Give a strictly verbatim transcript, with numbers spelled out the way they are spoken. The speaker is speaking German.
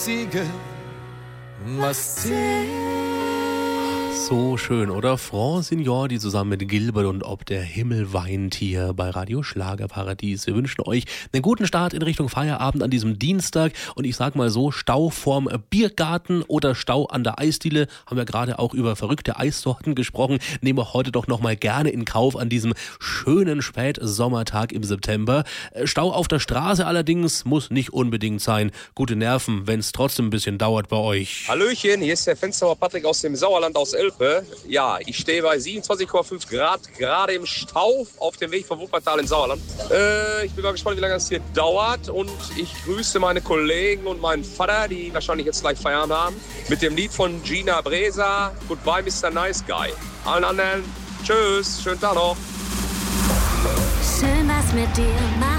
Einzige, was zählt. So schön, oder? Francignordi zusammen mit Gilbert und Ob, der Himmel weint hier bei Radio Schlagerparadies. Wir wünschen euch einen guten Start in Richtung Feierabend an diesem Dienstag. Und ich sag mal so, Stau vorm Biergarten oder Stau an der Eisdiele. Haben wir gerade auch über verrückte Eissorten gesprochen. Nehmen wir heute doch nochmal gerne in Kauf an diesem schönen Spätsommertag im September. Stau auf der Straße allerdings muss nicht unbedingt sein. Gute Nerven, wenn es trotzdem ein bisschen dauert bei euch. Hallöchen, hier ist der Fensterbauer Patrick aus dem Sauerland aus Elpe. Ja, ich stehe bei siebenundzwanzig Komma fünf Grad, gerade im Stau auf dem Weg von Wuppertal ins Sauerland. Äh, ich bin mal gespannt, wie lange das hier dauert, und ich grüße meine Kollegen und meinen Vater, die wahrscheinlich jetzt gleich Feierabend haben, mit dem Lied von Gina Bresa, Goodbye Mister Nice Guy. Allen anderen, tschüss, schönen Tag noch. Schön was mit dir,